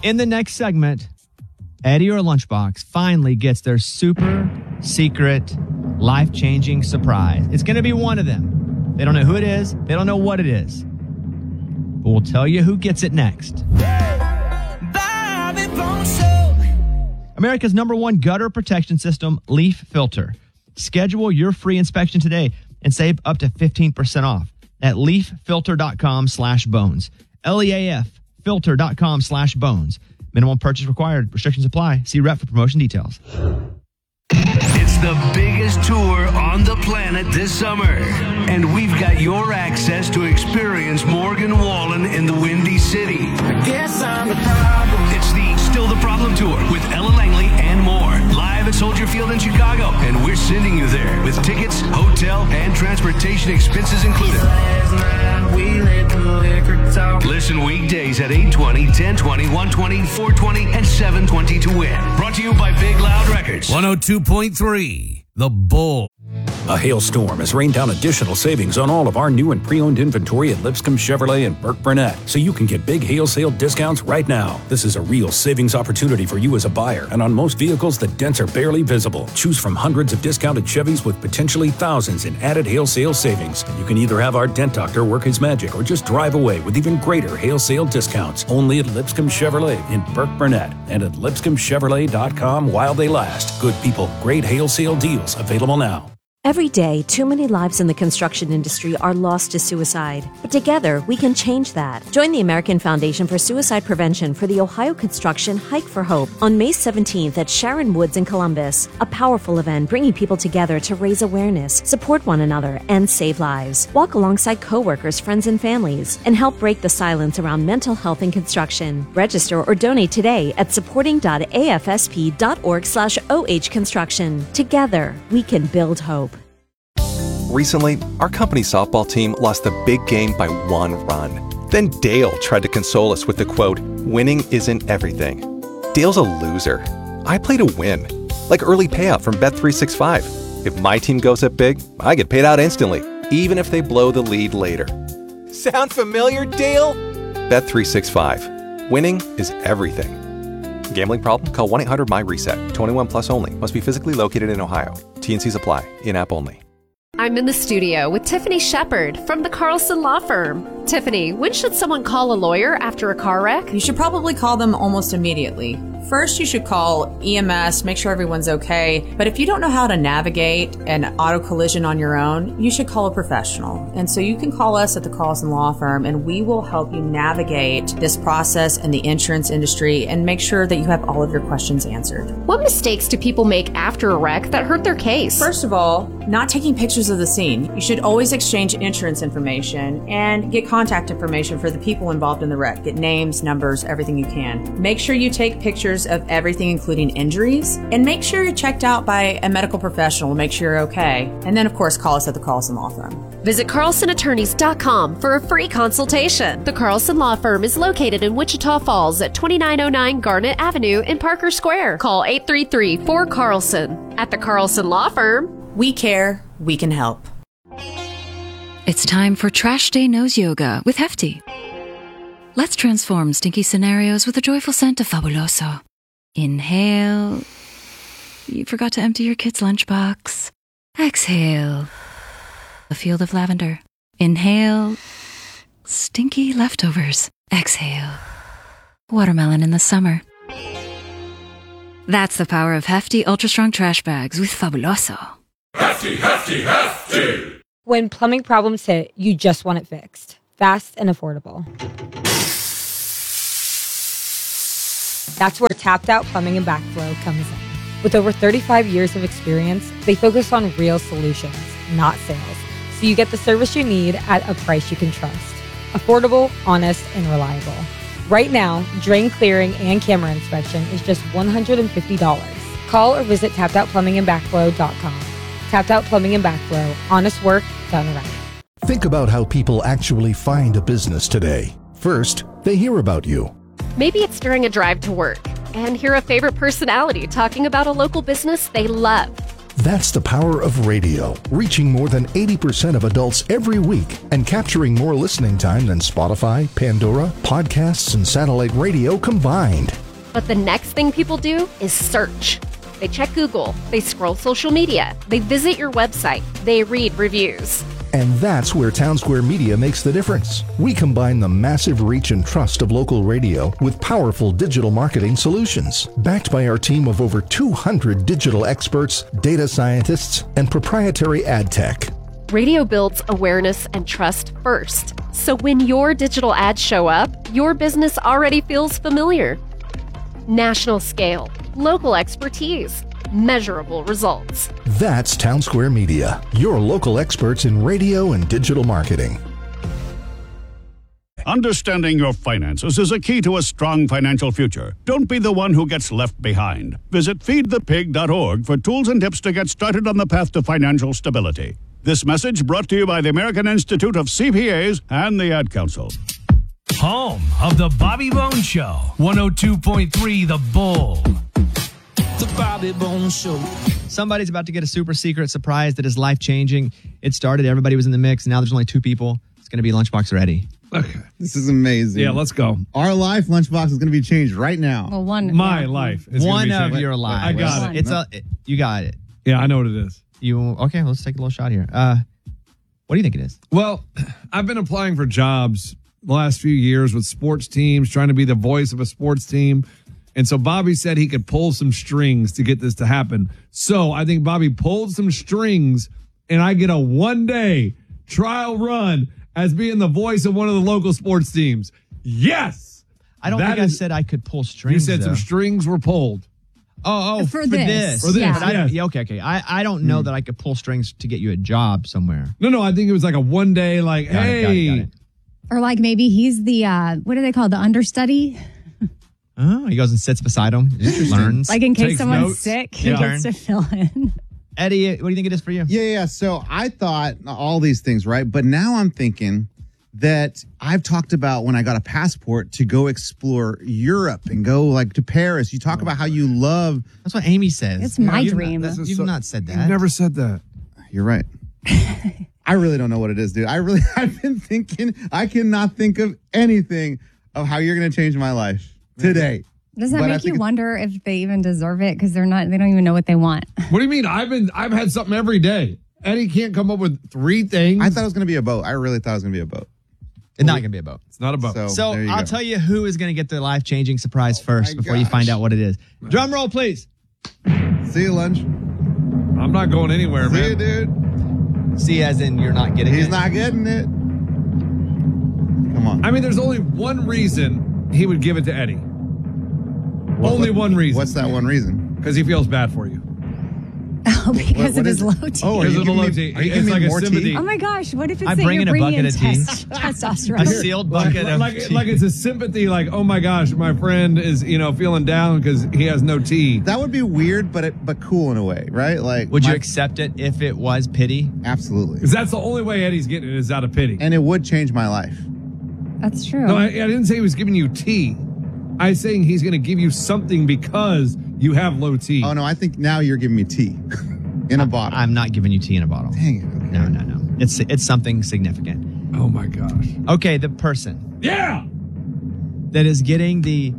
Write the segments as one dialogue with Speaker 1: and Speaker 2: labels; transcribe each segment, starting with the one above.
Speaker 1: In the next segment, Eddie or Lunchbox finally gets their super secret, life-changing surprise. It's going to be one of them. They don't know who it is. They don't know what it is. But we'll tell you who gets it next. America's #1 gutter protection system, Leaf Filter. Schedule your free inspection today and save up to 15% off at leaffilter.com/bones. LEAF filter.com/bones. Minimum purchase required. Restrictions apply. See rep for promotion details.
Speaker 2: It's the biggest tour on the planet this summer, and we've got your access to experience Morgan Wallen in the Windy City. I guess I'm the problem. It's the Still the Problem Tour with Ella Langley and more, live at Soldier Field in Chicago, and we're sending you there with tickets, hotel, and transportation expenses included. Listen weekdays at 8:20, 10:20, 1:20, 4:20, and 7:20 to win. Brought to you by Big Loud Records.
Speaker 3: 102.3, The Bull.
Speaker 4: A hailstorm has rained down additional savings on all of our new and pre-owned inventory at Lipscomb Chevrolet and Burke Burnett, so you can get big hail sale discounts right now. This is a real savings opportunity for you as a buyer, and on most vehicles, the dents are barely visible. Choose from hundreds of discounted Chevys with potentially thousands in added hail sale savings. You can either have our dent doctor work his magic or just drive away with even greater hail sale discounts. Only at Lipscomb Chevrolet in Burke Burnett and at lipscombchevrolet.com while they last. Good people, great hail sale deals available now.
Speaker 5: Every day, too many lives in the construction industry are lost to suicide. But together, we can change that. Join the American Foundation for Suicide Prevention for the Ohio Construction Hike for Hope on May 17th at Sharon Woods in Columbus. A powerful event bringing people together to raise awareness, support one another, and save lives. Walk alongside coworkers, friends, and families, and help break the silence around mental health in construction. Register or donate today at supporting.afsp.org/OH Construction. Together, we can build hope.
Speaker 6: Recently, our company softball team lost the big game by 1 run. Then Dale tried to console us with the quote, "Winning isn't everything." Dale's a loser. I play to win, like early payout from Bet365. If my team goes up big, I get paid out instantly, even if they blow the lead later. Sound familiar, Dale? Bet365. Winning is everything. Gambling problem? Call 1-800-MY-RESET. 21 plus only. Must be physically located in Ohio. T&Cs apply. In-app only.
Speaker 7: I'm in the studio with Tiffany Shepard from the Carlson Law Firm. Tiffany, when should someone call a lawyer after a car wreck?
Speaker 8: You should probably call them almost immediately. First, you should call EMS, make sure everyone's okay. But if you don't know how to navigate an auto collision on your own, you should call a professional. And so you can call us at the Carlson Law Firm, and we will help you navigate this process in the insurance industry and make sure that you have all of your questions answered.
Speaker 7: What mistakes do people make after a wreck that hurt their case?
Speaker 8: First of all, not taking pictures of the scene. You should always exchange insurance information and get contact information for the people involved in the wreck. Get names, numbers, everything you can. Make sure you take pictures of everything, including injuries, and make sure you're checked out by a medical professional to make sure you're okay. And then, of course, call us at the Carlson Law Firm.
Speaker 7: Visit carlsonattorneys.com for a free consultation. The Carlson Law Firm is located in Wichita Falls at 2909 Garnet Avenue in Parker Square. Call 833-4CARLSON. At the Carlson Law Firm,
Speaker 8: we care, we can help.
Speaker 9: It's time for Trash Day Nose Yoga with Hefty. Let's transform stinky scenarios with a joyful scent of Fabuloso. Inhale. You forgot to empty your kid's lunchbox. Exhale. A field of lavender. Inhale. Stinky leftovers. Exhale. Watermelon in the summer. That's the power of Hefty Ultra Strong Trash Bags with Fabuloso.
Speaker 10: Hefty, Hefty, Hefty!
Speaker 11: When plumbing problems hit, you just want it fixed. Fast and affordable. That's where Tapped Out Plumbing and Backflow comes in. With over 35 years of experience, they focus on real solutions, not sales. So you get the service you need at a price you can trust. Affordable, honest, and reliable. Right now, drain clearing and camera inspection is just $150. Call or visit tappedoutplumbingandbackflow.com. Tapped Out Plumbing and Backflow. Honest work done right.
Speaker 12: Think about how people actually find a business today. First, they hear about you.
Speaker 7: maybe it's during a drive to work and hear a favorite personality talking about a local business they love.
Speaker 12: That's the power of radio, reaching more than 80% of adults every week and capturing more listening time than Spotify, Pandora, podcasts, and satellite radio combined.
Speaker 7: But the next thing people do is search. They check Google, they scroll social media, they visit your website, they read reviews.
Speaker 12: And that's where Townsquare Media makes the difference. We combine the massive reach and trust of local radio with powerful digital marketing solutions, backed by our team of over 200 digital experts, data scientists, and proprietary ad tech.
Speaker 7: Radio builds awareness and trust first. So when your digital ads show up, your business already feels familiar. National scale, local expertise, measurable results.
Speaker 12: That's Townsquare Media, your local experts in radio and digital marketing.
Speaker 13: Understanding your finances is a key to a strong financial future. Don't be the one who gets left behind. Visit feedthepig.org for tools and tips to get started on the path to financial stability. This message brought to you by the American Institute of CPAs and the Ad Council.
Speaker 3: Home of the Bobby Bones Show. 102.3 The Bull.
Speaker 14: The Bobby Bones Show.
Speaker 1: Somebody's about to get a super secret surprise that is life-changing. It started, everybody was in the mix, and now there's only 2 people. It's going to be Lunchbox or Eddie.
Speaker 15: Okay. This is amazing.
Speaker 16: Yeah, let's go.
Speaker 15: Our life, Lunchbox, is going to be changed right now.
Speaker 17: Well, one.
Speaker 16: My life. Is
Speaker 1: One
Speaker 16: gonna be
Speaker 1: of
Speaker 16: changed.
Speaker 1: your lives.
Speaker 16: I got it.
Speaker 1: You got it.
Speaker 16: Yeah, I know what it is.
Speaker 1: Okay, let's take a little shot here. What do you think it is?
Speaker 16: Well, I've been applying for jobs the last few years with sports teams, trying to be the voice of a sports team. And so Bobby said he could pull some strings to get this to happen. So I think Bobby pulled some strings, and I get a 1-day trial run as being the voice of one of the local sports teams. Yes!
Speaker 1: I don't think I said I could pull strings.
Speaker 16: You said
Speaker 1: though.
Speaker 16: some strings were pulled.
Speaker 1: Oh,
Speaker 17: For this.
Speaker 16: For this,
Speaker 17: Yeah.
Speaker 16: yes.
Speaker 1: Okay. I don't know that I could pull strings to get you a job somewhere.
Speaker 16: No, I think it was like a 1-day, like,
Speaker 1: Got
Speaker 16: hey.
Speaker 1: it.
Speaker 17: Or like maybe he's the, what do they call it, the understudy?
Speaker 1: Oh, he goes and sits beside him, learns.
Speaker 17: Like in case
Speaker 16: Takes
Speaker 17: someone's
Speaker 16: notes.
Speaker 17: sick, he
Speaker 1: Yeah.
Speaker 17: gets to fill in.
Speaker 1: Eddie, what do you think it is for you?
Speaker 15: Yeah. So I thought all these things, right? But now I'm thinking that I've talked about when I got a passport to go explore Europe and go like to Paris. You talk about how you love.
Speaker 1: That's what Amy says.
Speaker 17: It's my dream.
Speaker 1: You've not said that.
Speaker 16: You've never said that.
Speaker 15: You're right. I really don't know what it is, dude. I've been thinking. I cannot think of anything of how you're going to change my life today.
Speaker 17: Does that
Speaker 15: But I
Speaker 17: make you
Speaker 15: think
Speaker 17: wonder if they even deserve it? Because they don't even know what they want.
Speaker 16: What do you mean? I've had something every day. Eddie can't come up with 3 things.
Speaker 15: I thought it was going to be a boat. I really thought it was going to be a boat.
Speaker 1: It's not going to be a boat.
Speaker 16: It's not a boat.
Speaker 1: So
Speaker 15: there you
Speaker 1: I'll
Speaker 15: go.
Speaker 1: tell you who is going to get the life-changing surprise first before you
Speaker 15: gosh.
Speaker 1: find out what it is. Drum roll, please.
Speaker 15: See you, Lunch.
Speaker 16: I'm not going anywhere,
Speaker 15: See
Speaker 16: man.
Speaker 15: you, dude.
Speaker 1: See, as in you're not getting
Speaker 15: He's
Speaker 1: it.
Speaker 15: not getting it. Come on.
Speaker 16: I mean, there's only one reason he would give it to Eddie. Only one reason.
Speaker 15: What's that one reason?
Speaker 16: Because he feels bad for you.
Speaker 17: Oh, because
Speaker 15: What
Speaker 17: of his
Speaker 15: is it?
Speaker 17: low T.
Speaker 15: Oh, are
Speaker 16: Because
Speaker 15: you
Speaker 16: of the
Speaker 15: giving
Speaker 16: low
Speaker 15: me-
Speaker 16: T.
Speaker 15: are you
Speaker 16: It's
Speaker 15: giving me
Speaker 16: like a
Speaker 15: more tea?
Speaker 16: sympathy.
Speaker 17: Oh my gosh, what if it's
Speaker 1: I
Speaker 17: that
Speaker 1: bring
Speaker 17: you're
Speaker 1: in a
Speaker 17: bringing
Speaker 1: bucket of tea.
Speaker 17: testosterone?
Speaker 1: A sealed bucket of
Speaker 16: like
Speaker 1: tea.
Speaker 16: it's a sympathy, like, oh my gosh, my friend is, feeling down because he has no tea.
Speaker 15: That would be weird, but cool in a way, right? Like,
Speaker 1: Would you accept it if it was pity?
Speaker 15: Absolutely.
Speaker 16: Because that's the only way Eddie's getting it is out of pity.
Speaker 15: And it would change my life.
Speaker 17: That's true.
Speaker 16: No, I didn't say he was giving you tea. I was saying he's going to give you something because you have low T.
Speaker 15: Oh no, I think now you're giving me tea in a bottle.
Speaker 1: I'm not giving you tea in a bottle.
Speaker 15: Dang it. Okay.
Speaker 1: No. It's something significant.
Speaker 16: Oh my gosh.
Speaker 1: Okay, the person
Speaker 16: Yeah.
Speaker 1: that is getting the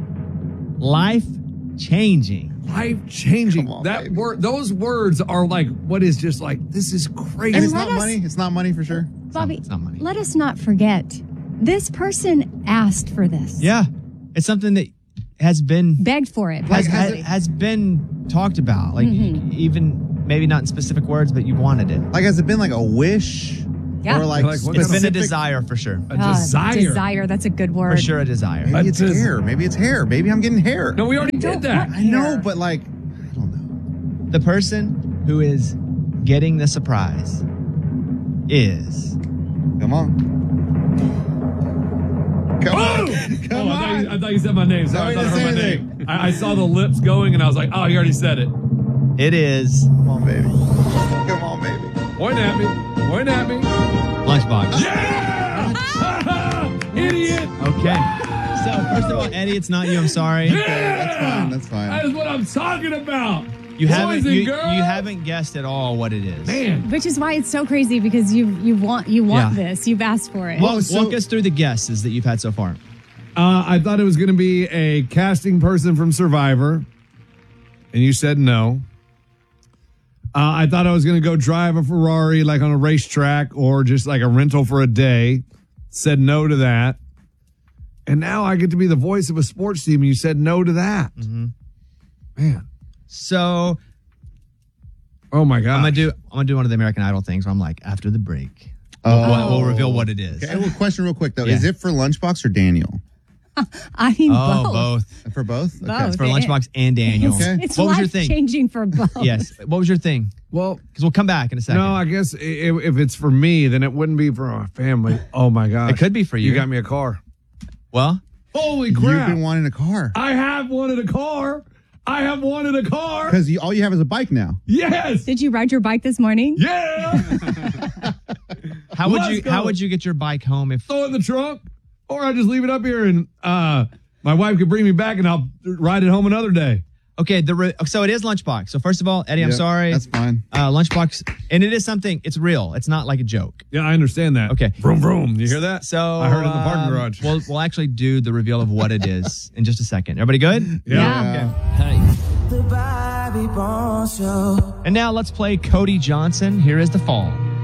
Speaker 1: life-changing.
Speaker 16: Life-changing.
Speaker 15: Come on,
Speaker 16: That
Speaker 15: baby.
Speaker 16: word, those words are like what is just like, this is crazy.
Speaker 15: And it's
Speaker 17: let
Speaker 15: not
Speaker 17: us-
Speaker 15: money. It's not money for sure.
Speaker 17: Bobby,
Speaker 1: It's not money.
Speaker 17: let us not forget, this person asked for this.
Speaker 1: Yeah, it's something that has been
Speaker 17: Begged for it.
Speaker 1: has been talked about. Like even maybe not in specific words, but you wanted it.
Speaker 15: Like, has it been like a wish?
Speaker 17: Yeah.
Speaker 15: Or like,
Speaker 16: Like, what
Speaker 1: It's been a
Speaker 15: specific-
Speaker 1: desire for sure.
Speaker 16: A desire.
Speaker 17: Desire, that's a good word.
Speaker 1: For sure, a desire.
Speaker 15: Maybe it's
Speaker 16: A des-
Speaker 15: hair. Maybe it's hair. Maybe I'm getting hair.
Speaker 16: No, we already did that.
Speaker 15: I know, but like, I don't know.
Speaker 1: The person who is getting the surprise is
Speaker 15: Come on. Come on. Come
Speaker 16: Oh,
Speaker 15: on.
Speaker 16: I thought you said my name. Sorry,
Speaker 15: No,
Speaker 16: I
Speaker 15: he
Speaker 16: thought I heard
Speaker 15: didn't
Speaker 16: my
Speaker 15: say
Speaker 16: name. I saw the lips going, and I was like, oh, he already said it.
Speaker 1: it is
Speaker 15: Come on, baby. Come on, baby.
Speaker 16: Point at me. Point at me.
Speaker 1: Lunchbox.
Speaker 16: Yeah! Idiot!
Speaker 1: Okay. So first of all, Eddie, it's not you. I'm sorry.
Speaker 16: Yeah!
Speaker 15: That's fine.
Speaker 16: That is what I'm talking about.
Speaker 1: You haven't
Speaker 16: Boys and
Speaker 1: you
Speaker 16: girls.
Speaker 1: haven't guessed at all what it is.
Speaker 16: Man.
Speaker 17: Which is why it's so crazy because you want
Speaker 1: Yeah.
Speaker 17: this. You've asked for it.
Speaker 1: Walk us through the guesses that you've had so far.
Speaker 16: I thought it was going to be a casting person from Survivor, and you said no. I thought I was going to go drive a Ferrari like on a racetrack or just like a rental for a day. Said no to that. And now I get to be the voice of a sports team, and you said no to that.
Speaker 1: Mm-hmm.
Speaker 16: Man.
Speaker 1: So,
Speaker 16: oh my God,
Speaker 1: I'm gonna do one of the American Idol things where I'm like, after the break, we'll reveal what it is.
Speaker 15: Okay, well, question real quick though:
Speaker 1: Yeah.
Speaker 15: is it for Lunchbox or Daniel?
Speaker 17: I mean,
Speaker 1: both.
Speaker 15: For both?
Speaker 17: Both.
Speaker 1: It's for Lunchbox and Daniel.
Speaker 17: It's
Speaker 1: What was your thing?
Speaker 17: life-changing for both.
Speaker 1: Yes. What was your thing?
Speaker 16: Well,
Speaker 1: because we'll come back in a second.
Speaker 16: No, I guess if it's for me, then it wouldn't be for my family. Oh my gosh.
Speaker 1: It could be for you.
Speaker 16: You got me a car.
Speaker 1: Well,
Speaker 16: holy crap.
Speaker 15: You've been wanting a car.
Speaker 16: I have wanted a car. I have wanted a car.
Speaker 15: Because all you have is a bike now.
Speaker 16: Yes.
Speaker 17: Did you ride your bike this morning?
Speaker 16: Yeah.
Speaker 1: How would you get your bike home if
Speaker 16: throw it in the trunk, or I just leave it up here and my wife could bring me back and I'll ride it home another day.
Speaker 1: Okay, so it is Lunchbox. So first of all, Eddie, I'm
Speaker 15: Yeah,
Speaker 1: sorry.
Speaker 15: that's fine.
Speaker 1: Lunchbox, and it is something. It's real. It's not like a joke.
Speaker 16: Yeah, I understand that.
Speaker 1: Okay.
Speaker 16: Vroom vroom. You hear that?
Speaker 1: So
Speaker 16: I heard it in the parking garage.
Speaker 1: We'll actually do the reveal of what it is in just a second. Everybody good?
Speaker 16: Yeah.
Speaker 1: Okay. And now let's play Cody Johnson. Here is The Fall.